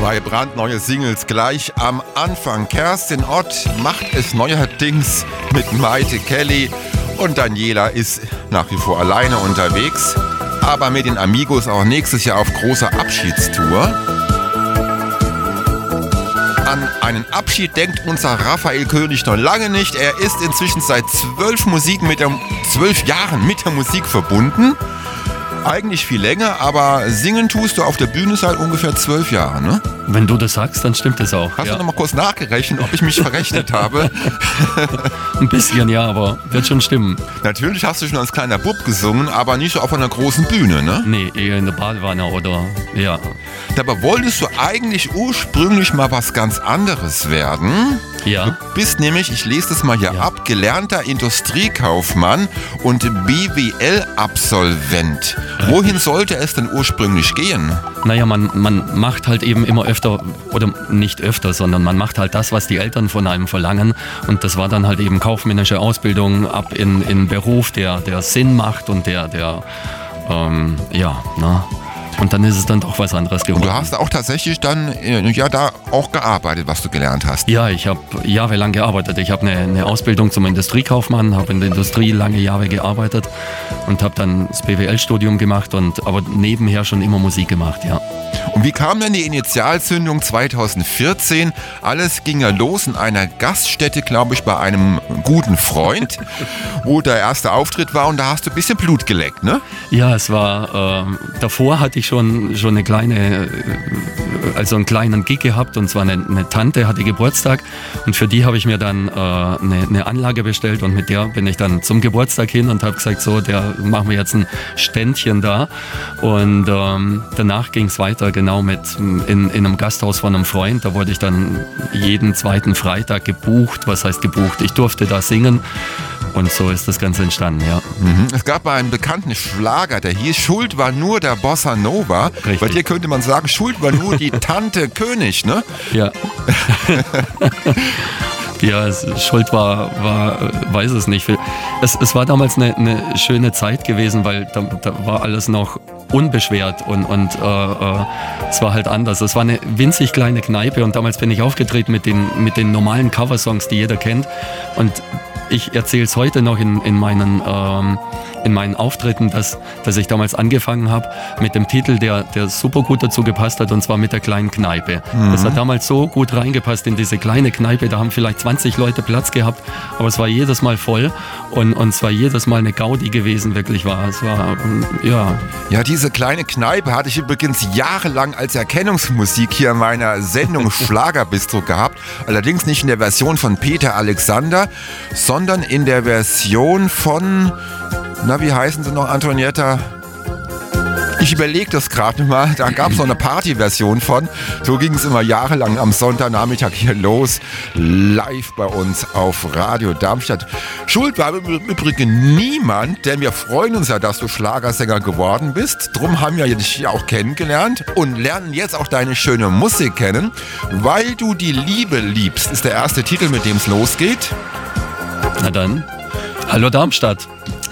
Zwei brandneue Singles gleich am Anfang. Kerstin Ott macht es neuerdings mit Maite Kelly und Daniela ist nach wie vor alleine unterwegs, aber mit den Amigos auch nächstes Jahr auf großer Abschiedstour. An einen Abschied denkt unser Raphael König noch lange nicht. Er ist inzwischen seit 12 Jahren mit der Musik verbunden. Eigentlich viel länger, aber singen tust du auf der Bühne seit ungefähr 12 Jahren, ne? Wenn du das sagst, dann stimmt es auch. Hast du noch mal kurz nachgerechnet, ob ich mich verrechnet habe? Ein bisschen, ja, aber wird schon stimmen. Natürlich hast du schon als kleiner Bub gesungen, aber nicht so auf einer großen Bühne, ne? Nee, eher in der Badewanne oder, ja. Dabei wolltest du eigentlich ursprünglich mal was ganz anderes werden. Ja. Du bist nämlich, ich lese das mal hier ab, gelernter Industriekaufmann und BWL-Absolvent. Wohin sollte es denn ursprünglich gehen? Naja, man macht halt eben immer öfter, oder nicht öfter, sondern man macht halt das, was die Eltern von einem verlangen. Und das war dann halt eben kaufmännische Ausbildung ab in Beruf, der Sinn macht und Und dann ist es dann doch was anderes geworden. Und du hast auch tatsächlich dann da auch gearbeitet, was du gelernt hast. Ja, ich habe jahrelang gearbeitet. Ich habe eine Ausbildung zum Industriekaufmann, habe in der Industrie lange Jahre gearbeitet und habe dann das BWL-Studium gemacht, aber nebenher schon immer Musik gemacht, ja. Und wie kam denn die Initialzündung 2014? Alles ging ja los in einer Gaststätte, glaube ich, bei einem guten Freund, wo der erste Auftritt war und da hast du ein bisschen Blut geleckt, ne? Ja, es war, davor hatte ich schon einen kleinen Gig gehabt, und zwar eine Tante hatte Geburtstag und für die habe ich mir dann eine Anlage bestellt und mit der bin ich dann zum Geburtstag hin und habe gesagt, so, der machen wir jetzt ein Ständchen da, und danach ging es weiter, genau, in einem Gasthaus von einem Freund. Da wurde ich dann jeden zweiten Freitag gebucht. Was heißt gebucht? Ich durfte da singen. Und so ist das Ganze entstanden, ja. Es gab mal einen bekannten Schlager, der hieß Schuld war nur der Bossa Nova. Richtig. Bei dir könnte man sagen, Schuld war nur die Tante König, ne? Ja. Ja, Schuld war, weiß es nicht. Es war damals eine schöne Zeit gewesen, weil da war alles noch unbeschwert und es war halt anders. Es war eine winzig kleine Kneipe und damals bin ich aufgetreten mit den normalen Coversongs, die jeder kennt, und ich erzähle es heute noch in meinen Auftritten, dass ich damals angefangen habe mit dem Titel, der super gut dazu gepasst hat, und zwar mit der kleinen Kneipe. Das hat damals so gut reingepasst in diese kleine Kneipe, da haben vielleicht 20 Leute Platz gehabt, aber es war jedes Mal voll und es war jedes Mal eine Gaudi gewesen, wirklich war. Es war, ja. Ja, diese kleine Kneipe hatte ich übrigens jahrelang als Erkennungsmusik hier in meiner Sendung Schlagerbistro gehabt, allerdings nicht in der Version von Peter Alexander, sondern in der Version von... Na, wie heißen sie noch, Antonietta? Ich überlege das gerade mal, da gab es noch eine Partyversion von. So ging es immer jahrelang am Sonntagnachmittag hier los, live bei uns auf Radio Darmstadt. Schuld war im Übrigen niemand, denn wir freuen uns ja, dass du Schlagersänger geworden bist. Drum haben wir dich ja auch kennengelernt und lernen jetzt auch deine schöne Musik kennen. Weil du die Liebe liebst, ist der erste Titel, mit dem es losgeht. Na dann, hallo Darmstadt.